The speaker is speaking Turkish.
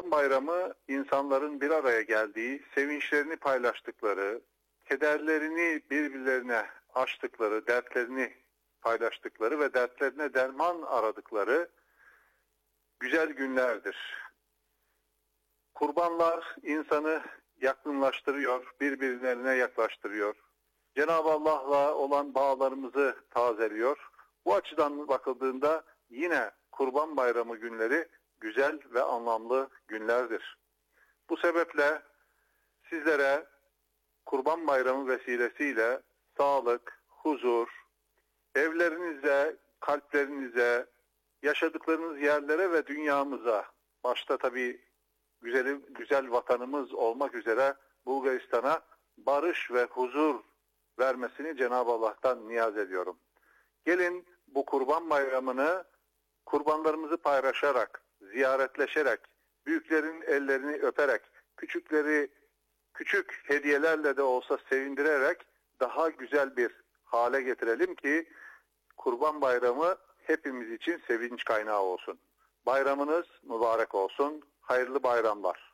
Kurban Bayramı insanların bir araya geldiği, sevinçlerini paylaştıkları, kederlerini birbirlerine açtıkları, dertlerini paylaştıkları ve dertlerine derman aradıkları güzel günlerdir. Kurbanlar insanı yakınlaştırıyor, birbirlerine yaklaştırıyor. Cenab-ı Allah'la olan bağlarımızı tazeliyor. Bu açıdan bakıldığında yine Kurban Bayramı günleri güzel ve anlamlı günlerdir. Bu sebeple sizlere Kurban Bayramı vesilesiyle sağlık, huzur, evlerinize, kalplerinize, yaşadıklarınız yerlere ve dünyamıza, başta tabii güzel vatanımız olmak üzere Bulgaristan'a barış ve huzur vermesini Cenab-ı Allah'tan niyaz ediyorum. Gelin bu Kurban Bayramı'nı kurbanlarımızı paylaşarak, ziyaretleşerek, büyüklerin ellerini öperek, küçükleri küçük hediyelerle de olsa sevindirerek daha güzel bir hale getirelim ki Kurban Bayramı hepimiz için sevinç kaynağı olsun. Bayramınız mübarek olsun. Hayırlı bayramlar.